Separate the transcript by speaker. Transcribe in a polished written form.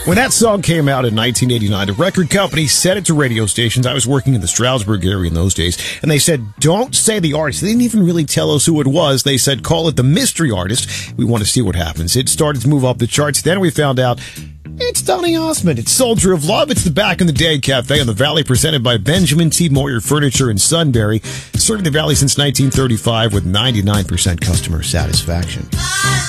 Speaker 1: When that song came out in 1989, the record company sent it to radio stations. I was working in the Stroudsburg area in those days, and they said, don't say the artist. They didn't even really tell us who it was. They said, call it the mystery artist. We want to see what happens. It started to move up the charts. Then we found out it's Donny Osmond. It's Soldier of Love. It's the Back in the Day Cafe on the Valley, presented by Benjamin T. Moyer Furniture in Sunbury, serving the Valley since 1935 with 99% customer satisfaction.